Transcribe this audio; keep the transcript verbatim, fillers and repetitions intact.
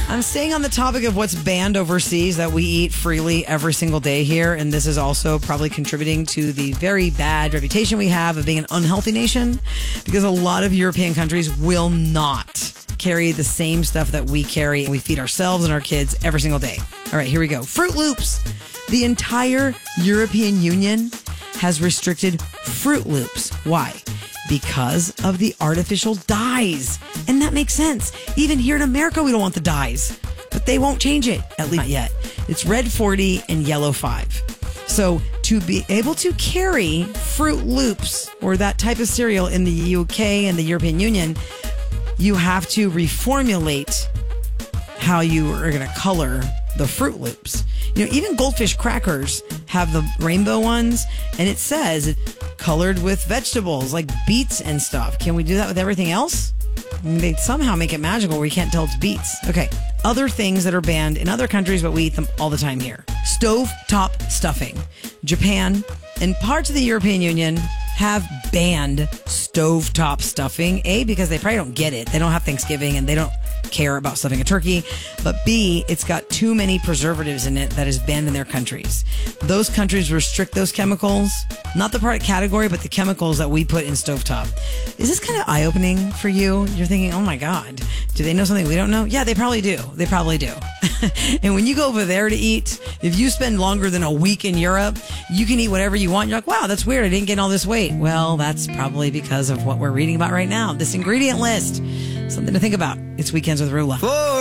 I'm staying on the topic of what's banned overseas that we eat freely every single day here. And this is also probably contributing to the very bad reputation we have of being an unhealthy nation, because a lot of European countries will not carry the same stuff that we carry and we feed ourselves and our kids every single day. All right, here we go. Fruit Loops. The entire European Union has restricted Fruit Loops. Why? Because of the artificial dyes. And that makes sense. Even here in America, we don't want the dyes. But they won't change it, at least not yet. It's red forty and yellow five. So to be able to carry Fruit Loops or that type of cereal in the U K and the European Union, you have to reformulate how you are going to color the Fruit Loops. You know, even Goldfish crackers have the rainbow ones, and it says colored with vegetables like beets and stuff. Can we do that with everything else? They somehow make it magical where you can't tell it's beets. Okay, other things that are banned in other countries, but we eat them all the time here. Stovetop stuffing. Japan and parts of the European Union have banned stovetop stuffing. A, because they probably don't get it. They don't have Thanksgiving and they don't care about stuffing a turkey. But B, it's got too many preservatives in it that is banned in their countries. Those countries restrict those chemicals, not the product category, but the chemicals that we put in stovetop. Is this kind of eye-opening for you? You're thinking, oh my God, do they know something we don't know? Yeah, they probably do. They probably do. And when you go over there to eat, if you spend longer than a week in Europe, you can eat whatever you want. You're like, wow, that's weird. I didn't gain all this weight. Well, that's probably because of what we're reading about right now. This ingredient list. Something to think about. It's Weekends with Rula.